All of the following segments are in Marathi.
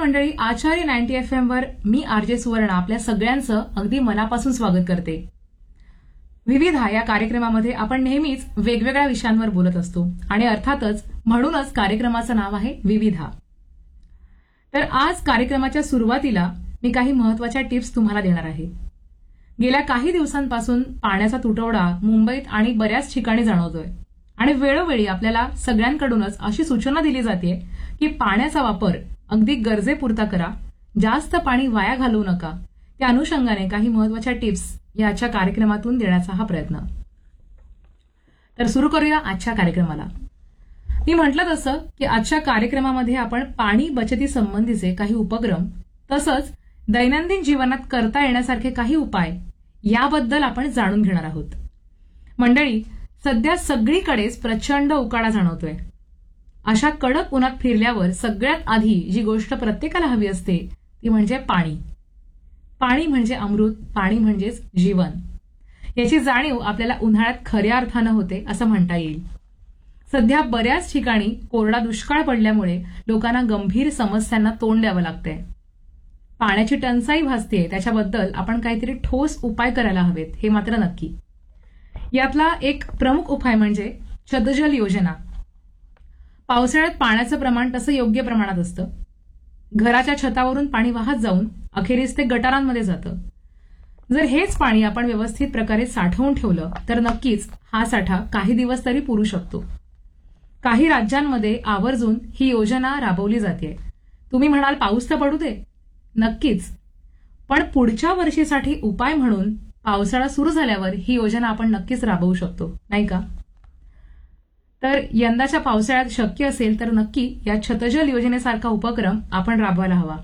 मंडळी, आचार्य 90 FM वर मी आरजे सुवर्ण आपल्या सगळ्यांचं अगदी मनापासून स्वागत करते. विविधा या कार्यक्रमामध्ये आपण नेहमीच वेगवेगळ्या विषयांवर बोलत असतो आणि अर्थातच म्हणूनच कार्यक्रमाचं नाव आहे विविधा. तर आज कार्यक्रमाच्या सुरुवातीला मी काही महत्वाच्या टिप्स तुम्हाला देणार आहे. गेल्या काही दिवसांपासून पाण्याचा तुटवडा मुंबईत आणि बऱ्याच ठिकाणी जाणवतोय आणि वेळोवेळी आपल्याला सगळ्यांकडूनच अशी सूचना दिली जाते की पाण्याचा वापर अगदी गरजेपुरता करा, जास्त पाणी वाया घालवू नका. त्या अनुषंगाने काही महत्वाच्या टिप्स याच्या कार्यक्रमातून देण्याचा हा प्रयत्न. तर सुरू करूया आजच्या कार्यक्रमाला. मी म्हटलं तसं की आजच्या कार्यक्रमामध्ये आपण पाणी बचती संबंधीचे काही उपक्रम तसंच दैनंदिन जीवनात करता येण्यासारखे काही उपाय याबद्दल आपण जाणून घेणार आहोत. मंडळी, सध्या सगळीकडेच प्रचंड उकाडा जाणवतोय. अशा कडक उन्हात फिरल्यावर सगळ्यात आधी जी गोष्ट प्रत्येकाला हवी असते ती म्हणजे पाणी. पाणी म्हणजे अमृत, पाणी म्हणजेच जीवन. याची जाणीव आपल्याला उन्हाळ्यात खऱ्या अर्थानं होते असं म्हणता येईल. सध्या बऱ्याच ठिकाणी कोरडा दुष्काळ पडल्यामुळे लोकांना गंभीर समस्यांना तोंड द्यावं लागतंय. पाण्याची टंचाई भासतेय, त्याच्याबद्दल आपण काहीतरी ठोस उपाय करायला हवेत हे मात्र नक्की. यातला एक प्रमुख उपाय म्हणजे छतजल योजना. पावसाळ्यात पाण्याचं प्रमाण तसं योग्य प्रमाणात असतं. घराच्या छतावरून पाणी वाहत जाऊन अखेरीस ते गटारांमध्ये जातं. जर हेच पाणी आपण व्यवस्थित प्रकारे साठवून ठेवलं तर नक्कीच हा साठा काही दिवस तरी पुरू शकतो. काही राज्यांमध्ये आवर्जून ही योजना राबवली जाते. तुम्ही म्हणाल पाऊस तर पडू दे. नक्कीच, पण पुढच्या वर्षीसाठी उपाय म्हणून पावसाळा सुरू झाल्यावर ही योजना आपण नक्कीच राबवू शकतो, नाही का? तर यंदाच्या पावसाळ्यात शक्य असेल तर नक्की या छतजल योजनेसारखा उपक्रम आपण राबवायला हवा.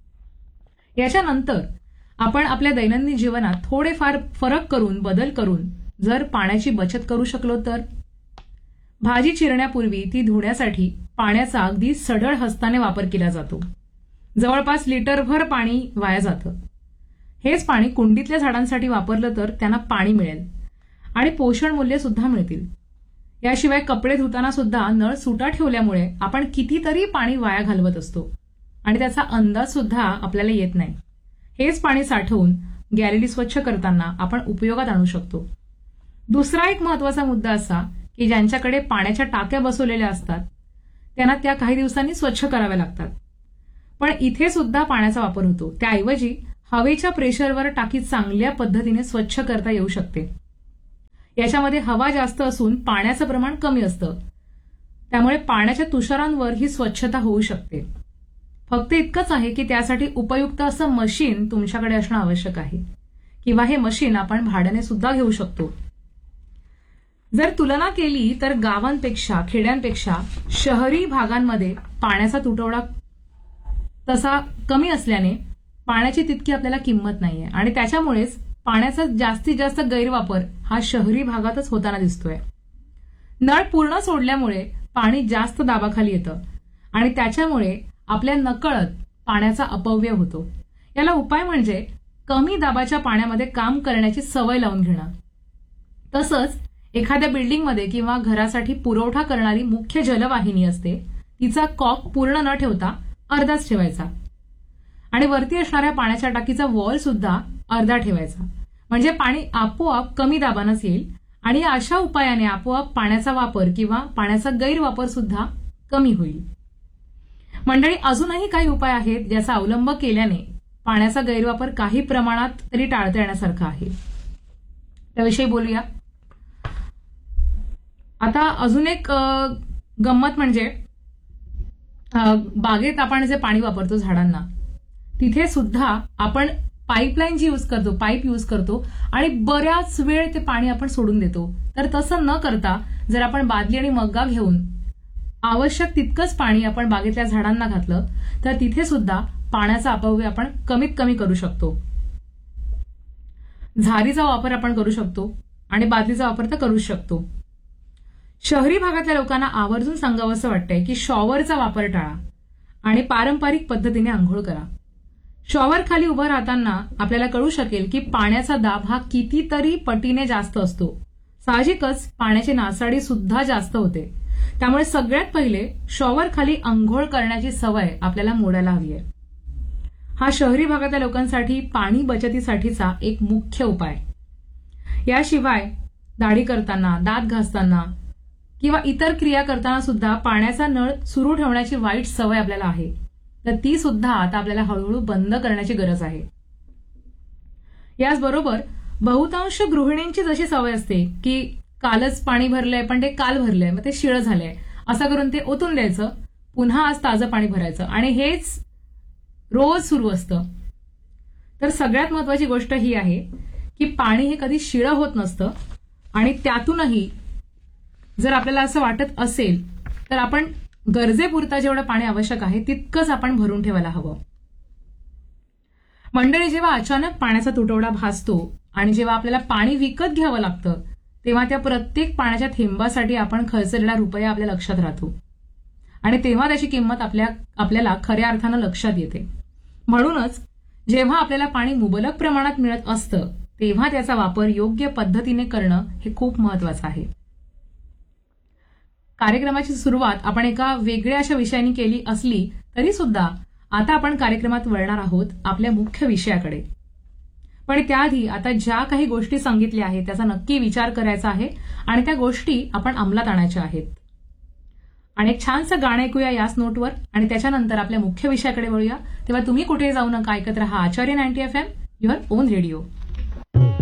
याच्यानंतर आपण आपल्या दैनंदिन जीवनात थोडेफार फरक करून बदल करून जर पाण्याची बचत करू शकलो तर भाजी चिरण्यापूर्वी ती धुण्यासाठी पाण्याचा अगदी सढळ हस्ताने वापर केला जातो. जवळपास लिटरभर पाणी वाया जातं. हेच पाणी कुंडीतल्या झाडांसाठी वापरलं तर त्यांना पाणी मिळेल आणि पोषण मूल्य सुद्धा मिळतील. याशिवाय कपडे धुताना सुद्धा नळ सुटा ठेवल्यामुळे आपण कितीतरी पाणी वाया घालवत असतो आणि त्याचा अंदाज सुद्धा आपल्याला येत नाही. हेच पाणी साठवून गॅलरी स्वच्छ करताना आपण उपयोगात आणू शकतो. दुसरा एक महत्वाचा मुद्दा असा की ज्यांच्याकडे पाण्याच्या टाक्या बसवलेल्या असतात त्यांना त्या काही दिवसांनी स्वच्छ कराव्या लागतात. पण इथे सुद्धा पाण्याचा वापर होतो. त्याऐवजी हवेच्या प्रेशरवर टाकी चांगल्या पद्धतीने स्वच्छ करता येऊ शकते. याच्यामध्ये हवा जास्त असून पाण्याचं प्रमाण कमी असतं, त्यामुळे पाण्याच्या तुषारांवर ही स्वच्छता होऊ शकते. फक्त इतकंच आहे की त्यासाठी उपयुक्त असं मशीन तुमच्याकडे असणं आवश्यक आहे किंवा हे मशीन आपण भाड्याने सुद्धा घेऊ शकतो. जर तुलना केली तर गावांपेक्षा खेड्यांपेक्षा शहरी भागांमध्ये पाण्याचा तुटवडा तसा कमी असल्याने पाण्याची तितकी आपल्याला किंमत नाहीये आणि त्याच्यामुळेच पाण्याचा जास्तीत जास्त गैरवापर हा शहरी भागातच होताना दिसतोय. नळ पूर्ण सोडल्यामुळे पाणी जास्त दाबाखाली येतं आणि त्याच्यामुळे आपल्या नकळत पाण्याचा अपव्यय होतो. याला उपाय म्हणजे कमी दाबाच्या पाण्यामध्ये काम करण्याची सवय लावून घेणं. तसंच एखाद्या बिल्डिंगमध्ये किंवा घरासाठी पुरवठा करणारी मुख्य जलवाहिनी असते, तिचा कॉक पूर्ण न ठेवता अर्धाच ठेवायचा आणि वरती असणाऱ्या पाण्याच्या टाकीचा वॉल सुद्धा अर्धा ठेवायचा. म्हणजे पाणी आपोआप कमी दाबानच येईल आणि अशा उपायाने आपोआप पाण्याचा वापर किंवा पाण्याचा गैरवापर सुद्धा कमी होईल. मंडळी, अजूनही काही उपाय आहेत ज्याचा अवलंब केल्याने पाण्याचा गैरवापर काही प्रमाणात तरी टाळता येण्यासारखा आहे. त्याविषयी बोलूया. आता अजून एक गंमत म्हणजे बागेत आपण जे पाणी वापरतो झाडांना, तिथे सुद्धा आपण पाईपलाईन जी पाईप यूज करतो आणि बऱ्याच वेळ ते पाणी आपण सोडून देतो. तर तसं न करता जर आपण बादली आणि मग्गा घेऊन आवश्यक तितकंच पाणी आपण बागेतल्या झाडांना घातलं तर तिथे सुद्धा पाण्याचा अपव्यय आपण कमीत कमी करू शकतो. झारीचा वापर आपण करू शकतो आणि बादलीचा वापर तर करूच शकतो. शहरी भागातल्या लोकांना आवर्जून सांगावंसं वाटतंय की शॉवरचा वापर टाळा आणि पारंपरिक पद्धतीने आंघोळ करा. शॉवर खाली उभं राहताना आपल्याला कळू शकेल की पाण्याचा दाब हा कितीतरी पटीने जास्त असतो. साहजिकच पाण्याची नासाडी सुद्धा जास्त होते. त्यामुळे सगळ्यात पहिले शॉवर खाली आंघोळ करण्याची सवय आपल्याला मोडायला हवी आहे. हा शहरी भागातल्या लोकांसाठी पाणी बचतीसाठीचा एक मुख्य उपाय. याशिवाय दाढी करताना, दात घासताना किंवा इतर क्रिया करताना सुद्धा पाण्याचा नळ सुरू ठेवण्याची वाईट सवय आपल्याला आहे. तर ती सुद्धा आता आपल्याला हळूहळू बंद करण्याची गरज आहे. याचबरोबर बहुतांश गृहिणींची जशी सवय असते की कालच पाणी भरलंय पण ते काल भरलंय, मग ते शिळं झालंय, असं करून ते ओतून द्यायचं, पुन्हा आज ताजं पाणी भरायचं आणि हेच रोज सुरू असतं. तर सगळ्यात महत्वाची गोष्ट ही आहे की पाणी हे कधी शिळं होत नसतं आणि त्यातूनही जर आपल्याला असं वाटत असेल तर आपण गरजेपुरता जेवढं पाणी आवश्यक आहे तितकंच आपण भरून ठेवायला हवं. मंडळी, जेव्हा अचानक पाण्याचा तुटवडा भासतो आणि जेव्हा आपल्याला पाणी विकत घ्यावं लागतं तेव्हा त्या प्रत्येक पाण्याच्या थेंबासाठी आपण खर्चलेला रुपया आपल्या लक्षात राहतो आणि तेव्हा त्याची किंमत आपल्याला खऱ्या अर्थानं लक्षात येते. म्हणूनच जेव्हा आपल्याला पाणी मुबलक प्रमाणात मिळत असतं तेव्हा त्याचा वापर योग्य पद्धतीने करणं हे खूप महत्वाचं आहे. कार्यक्रमाची सुरुवात आपण एका वेगळ्या अशा विषयाने केली असली तरी सुद्धा आता आपण कार्यक्रमात वळणार आहोत आपल्या मुख्य विषयाकडे. पण त्याआधी आता ज्या काही गोष्टी सांगितल्या आहेत त्याचा नक्की विचार करायचा आहे आणि त्या गोष्टी आपण अंमलात आणायच्या आहेत. आणि एक छानसं गाणं ऐकूया याच नोटवर आणि त्याच्यानंतर आपल्या मुख्य विषयाकडे वळूया. तेव्हा तुम्ही कुठे जाऊ नका, ऐकत रहा आचार्य 90 FM, युअर ओन रेडिओ.